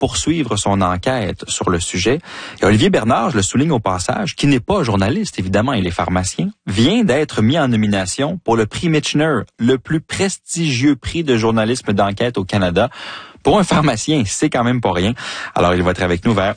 poursuivre son enquête sur le sujet. Et Olivier Bernard, je le souligne au passage, qui n'est pas journaliste, évidemment, il est pharmacien, vient d'être mis en nomination pour le prix Michener, le plus prestigieux prix de journalisme d'enquête au Canada. Pour un pharmacien, c'est quand même pas rien. Alors, il va être avec nous vers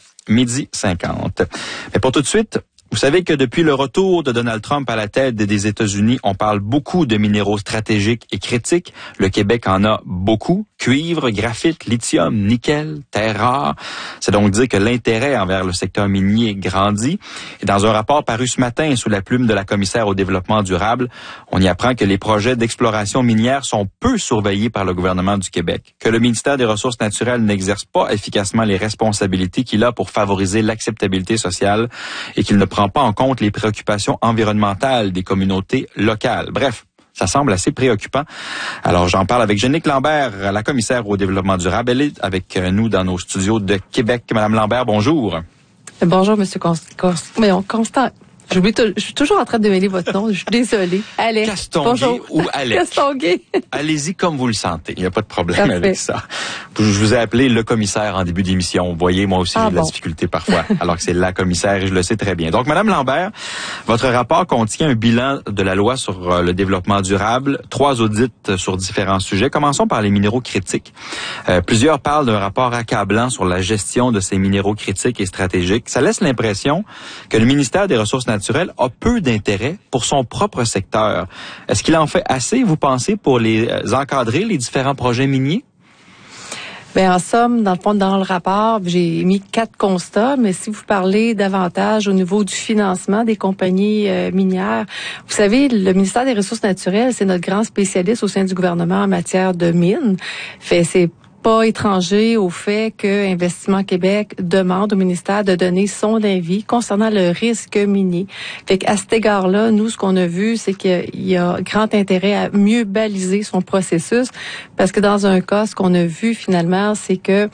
12h50. Mais pour tout de suite, vous savez que depuis le retour de Donald Trump à la tête des États-Unis, on parle beaucoup de minéraux stratégiques et critiques. Le Québec en a beaucoup. Cuivre, graphite, lithium, nickel, terres rares. C'est donc dire que l'intérêt envers le secteur minier grandit. Et dans un rapport paru ce matin sous la plume de la commissaire au développement durable, on y apprend que les projets d'exploration minière sont peu surveillés par le gouvernement du Québec, que le ministère des Ressources naturelles n'exerce pas efficacement les responsabilités qu'il a pour favoriser l'acceptabilité sociale et qu'il ne prend pas en compte les préoccupations environnementales des communautés locales. Bref, ça semble assez préoccupant. Alors, j'en parle avec Jeannick Lambert, la commissaire au développement durable. Elle est avec nous dans nos studios de Québec. Madame Lambert, bonjour. Bonjour, Monsieur Constant. Je suis toujours en train de mêler votre nom. Je suis désolée. Alex. Castonguay ou Alex. Castonguay. Allez-y comme vous le sentez. Il n'y a pas de problème avec ça. Je vous ai appelé le commissaire en début d'émission. Vous voyez, moi aussi, j'ai de la difficulté parfois, alors que c'est la commissaire et je le sais très bien. Donc, Madame Lambert, votre rapport contient un bilan de la loi sur le développement durable, 3 audits sur différents sujets. Commençons par les minéraux critiques. Plusieurs parlent d'un rapport accablant sur la gestion de ces minéraux critiques et stratégiques. Ça laisse l'impression que le ministère des Ressources naturelles a peu d'intérêt pour son propre secteur. Est-ce qu'il en fait assez, vous pensez, pour les encadrer, les différents projets miniers? Bien, en somme, dans le fond, dans le rapport, j'ai mis 4 constats, mais si vous parlez davantage au niveau du financement des compagnies minières, vous savez, le ministère des Ressources naturelles, c'est notre grand spécialiste au sein du gouvernement en matière de mines. C'est pas étranger au fait que Investissement Québec demande au ministère de donner son avis concernant le risque minier. Fait qu'à cet égard-là, nous, ce qu'on a vu, c'est qu'il y a grand intérêt à mieux baliser son processus, parce que dans un cas, ce qu'on a vu finalement, c'est que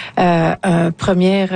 un premier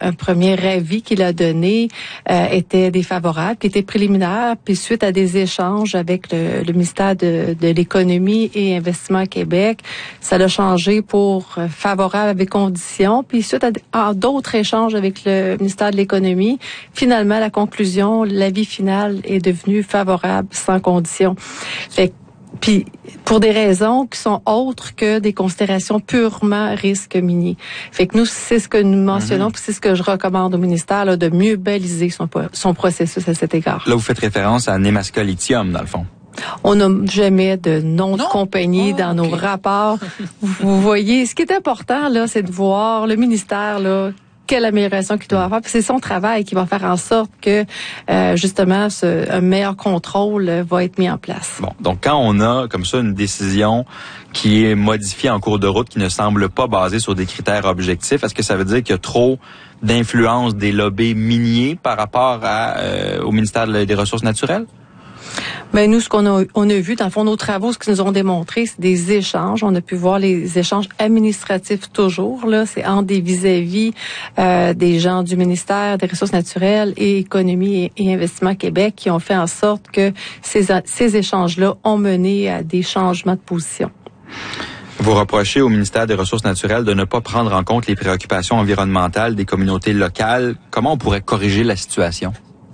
avis qu'il a donné était défavorable, qui était préliminaire, puis suite à des échanges avec le ministère de l'Économie et Investissement Québec, ça l'a changé pour favorable avec conditions, puis suite à d'autres échanges avec le ministère de l'Économie, finalement, la conclusion, l'avis final est devenu favorable sans conditions. Fait puis pour des raisons qui sont autres que des considérations purement risque minier. Fait que nous, c'est ce que nous mentionnons, puis c'est ce que je recommande au ministère, là, de mieux baliser son processus à cet égard. Là, vous faites référence à Nemaska Lithium, dans le fond. On n'a jamais de nom de compagnie dans nos rapports. Vous voyez, ce qui est important, là, c'est de voir le ministère, là, quelle amélioration qu'il doit faire. Puis c'est son travail qui va faire en sorte que, justement, un meilleur contrôle va être mis en place. Bon, donc quand on a comme ça une décision qui est modifiée en cours de route, qui ne semble pas basée sur des critères objectifs, est-ce que ça veut dire qu'il y a trop d'influence des lobbies miniers par rapport au ministère des Ressources naturelles? Ben nous, ce qu'on a vu, dans le fond, nos travaux, ce qu'ils nous ont démontré, c'est des échanges. On a pu voir les échanges administratifs toujours, là. C'est entre des vis-à-vis des gens du ministère des Ressources naturelles et Économie et Investissement Québec qui ont fait en sorte que ces échanges-là ont mené à des changements de position. Vous reprochez au ministère des Ressources naturelles de ne pas prendre en compte les préoccupations environnementales des communautés locales. Comment on pourrait corriger la situation?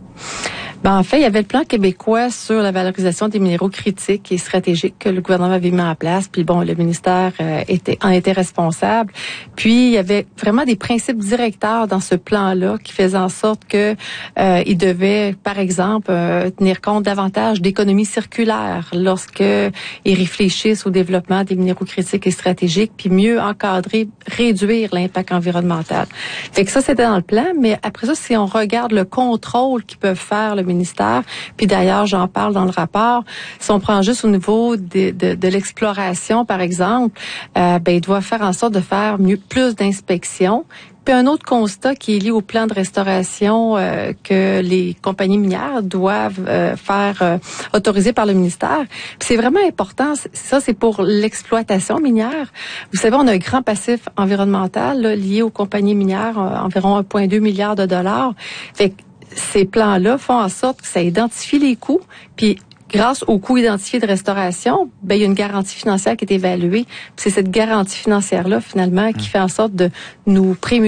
Ben, en fait, il y avait le plan québécois sur la valorisation des minéraux critiques et stratégiques que le gouvernement avait mis en place. Puis bon, le ministère en était responsable. Puis il y avait vraiment des principes directeurs dans ce plan-là qui faisaient en sorte que il devait, par exemple, tenir compte davantage d'économie circulaire lorsque ils réfléchissent au développement des minéraux critiques et stratégiques, puis mieux encadrer, réduire l'impact environnemental. Fait que ça, c'était dans le plan. Mais après ça, si on regarde le contrôle qu'ils peuvent faire le ministère, puis d'ailleurs, j'en parle dans le rapport, si on prend juste au niveau de l'exploration, par exemple, il doit faire en sorte de faire plus d'inspections. Puis un autre constat qui est lié au plan de restauration que les compagnies minières doivent faire autoriser par le ministère. Puis c'est vraiment important. Ça, c'est pour l'exploitation minière. Vous savez, on a un grand passif environnemental là, lié aux compagnies minières, environ 1,2 milliard de dollars. Fait que ces plans-là font en sorte que ça identifie les coûts, puis grâce aux coûts identifiés de restauration, il y a une garantie financière qui est évaluée. Puis c'est cette garantie financière-là, finalement, qui fait en sorte de nous prémunir